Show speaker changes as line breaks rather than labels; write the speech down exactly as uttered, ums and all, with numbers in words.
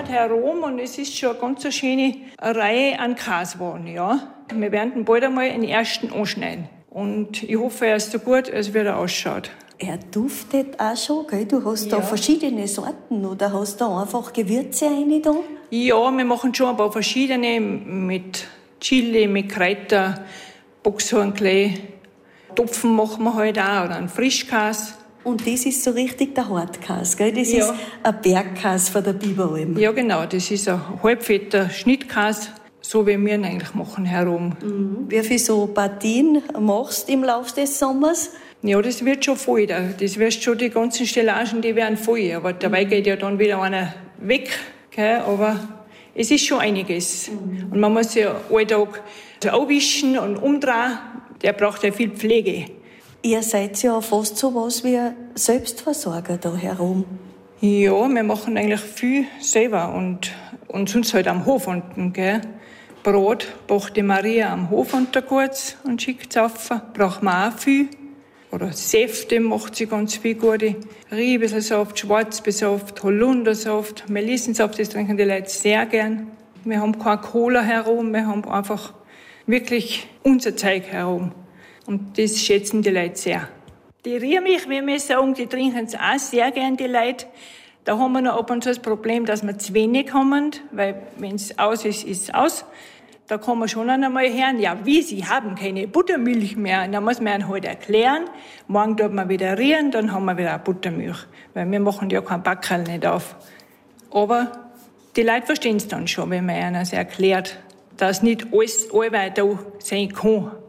Monat herum und es ist schon eine ganz eine schöne Reihe an Käse geworden, ja. Wir werden den bald einmal den ersten anschneiden. Und ich hoffe, er ist so gut, als wie er ausschaut.
Er duftet auch schon, gell? Du hast
Ja.
da verschiedene Sorten oder hast da einfach Gewürze rein da?
Ja, wir machen schon ein paar verschiedene mit Chili, mit Kräuter, Boxhornklee. Topfen machen wir halt auch oder einen Frischkäse.
Und das ist so richtig der Hartkäse, gell? Das
Ja.
ist ein Bergkäse von der Biberalm.
Ja, genau, das ist ein halbfetter Schnittkäse, so wie wir ihn eigentlich machen herum.
Mhm. Wie viele so Partien machst du im Laufe des Sommers?
Ja, das wird schon voll. Das wirst schon, die ganzen Stellagen, die werden voll. Aber dabei geht ja dann wieder einer weg. Gell? Aber es ist schon einiges. Mhm. Und man muss ja alltag so aufwischen und umdrehen. Der braucht ja viel Pflege.
Ihr seid ja fast so was wie ein Selbstversorger da herum.
Ja, wir machen eigentlich viel selber und, und sonst halt am Hof unten, gell. Brot backt die Maria am Hof unter kurz und schickt es rauf. Braucht man auch viel. Oder Säfte macht sie ganz viel gute. Riebeselsaft, Schwarzbesaft, Holundersaft, Melissensaft, das trinken die Leute sehr gern. Wir haben keine Cola herum, wir haben einfach wirklich unser Zeug herum. Und das schätzen die Leute sehr. Die Riemilch, wie wir sagen, die trinken es auch sehr gern, die Leute. Da haben wir noch ab und zu das Problem, dass wir zu wenig haben, weil wenn es aus ist, ist es aus. Da kann man schon einmal hören, ja wie, sie haben keine Buttermilch mehr. Und dann muss man ihnen halt erklären, morgen tut man wieder rieren, dann haben wir wieder eine Buttermilch. Weil wir machen ja kein Backerl nicht auf. Aber die Leute verstehen es dann schon, wenn man ihnen das erklärt, dass nicht alles allweil da sein kann.